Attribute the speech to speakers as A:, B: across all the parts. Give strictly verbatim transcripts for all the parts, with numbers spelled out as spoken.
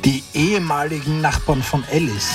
A: Die ehemaligen Nachbarn von Alice.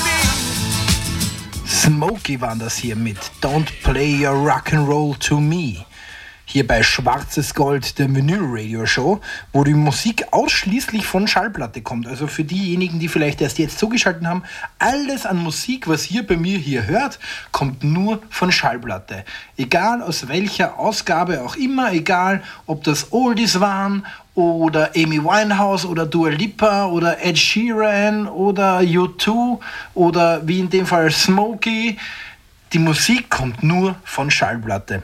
A: Smokey waren das hier mit Don't Play Your Rock'n'Roll to Me. Hier bei Schwarzes Gold, der Vinyl-Radio-Show, wo die Musik ausschließlich von Schallplatte kommt. Also für diejenigen, die vielleicht erst jetzt zugeschaltet haben, alles an Musik, was ihr bei mir hier hört, kommt nur von Schallplatte. Egal aus welcher Ausgabe auch immer, egal ob das Oldies waren oder Amy Winehouse oder Dua Lipa oder Ed Sheeran oder U zwei oder wie in dem Fall Smokey. Die Musik kommt nur von Schallplatte.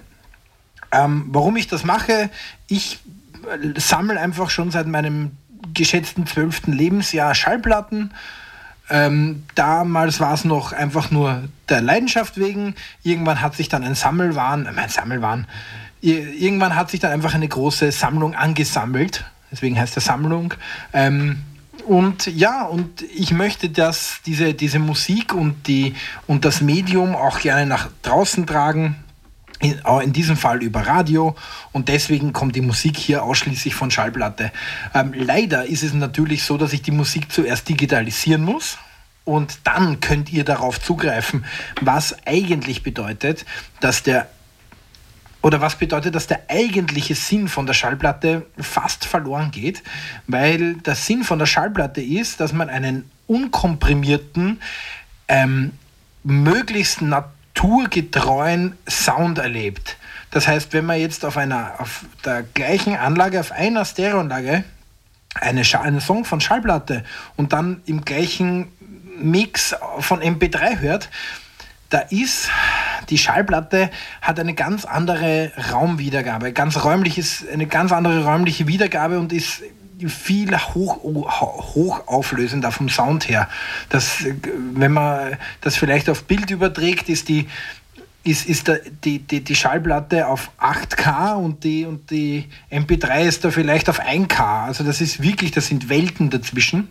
A: Ähm, warum ich das mache? Ich äh, sammle einfach schon seit meinem geschätzten zwölften Lebensjahr Schallplatten. Ähm, damals war es noch einfach nur der Leidenschaft wegen. Irgendwann hat sich dann ein Sammelwahn, äh, mein Sammelwahn, irgendwann hat sich dann einfach eine große Sammlung angesammelt. Deswegen heißt der Sammlung. Ähm, und ja, und ich möchte, dass diese, diese Musik und, die, und das Medium auch gerne nach draußen tragen. In, in diesem Fall über Radio, und deswegen kommt die Musik hier ausschließlich von Schallplatte. Ähm, leider ist es natürlich so, dass ich die Musik zuerst digitalisieren muss und dann könnt ihr darauf zugreifen, was eigentlich bedeutet, dass der oder was bedeutet, dass der eigentliche Sinn von der Schallplatte fast verloren geht, weil der Sinn von der Schallplatte ist, dass man einen unkomprimierten, ähm, möglichst natürlich naturgetreuen Sound erlebt. Das heißt, wenn man jetzt auf einer, auf der gleichen Anlage, auf einer Stereoanlage eine Scha- einen Song von Schallplatte und dann im gleichen Mix von M P drei hört, da ist die Schallplatte hat eine ganz andere Raumwiedergabe, ganz räumliches, eine ganz andere räumliche Wiedergabe und ist viel hoch, hochauflösender vom Sound her. Das, wenn man das vielleicht auf Bild überträgt, ist die, ist, ist der, die, die, die Schallplatte auf acht K und die, und die M P drei ist da vielleicht auf ein K. Also das ist wirklich, das sind Welten dazwischen.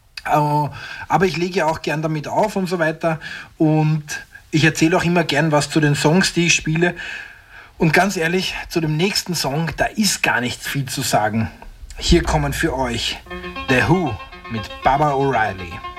A: Aber ich lege ja auch gern damit auf und so weiter. Und ich erzähle auch immer gern was zu den Songs, die ich spiele. Und ganz ehrlich, zu dem nächsten Song, da ist gar nicht viel zu sagen. Hier kommen für euch The Who mit Baba O'Reilly.